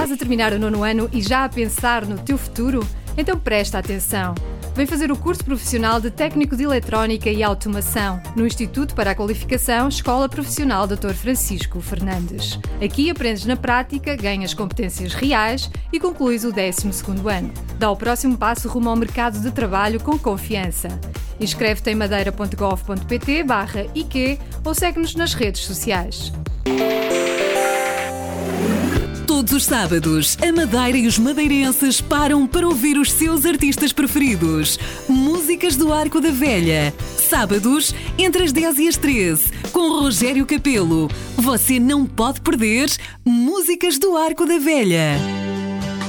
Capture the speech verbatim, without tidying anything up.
Estás a terminar o nono ano e já a pensar no teu futuro? Então presta atenção. Vem fazer o curso profissional de Técnico de Eletrónica e Automação no Instituto para a Qualificação Escola Profissional doutor Francisco Fernandes. Aqui aprendes na prática, ganhas competências reais e concluís o décimo segundo ano. Dá o próximo passo rumo ao mercado de trabalho com confiança. Inscreve-te em madeira ponto gov ponto pt barra I Q ou segue-nos nas redes sociais. Todos os sábados, a Madeira e os madeirenses param para ouvir os seus artistas preferidos. Músicas do Arco da Velha. Sábados, entre as dez e as treze, com Rogério Capelo. Você não pode perder Músicas do Arco da Velha.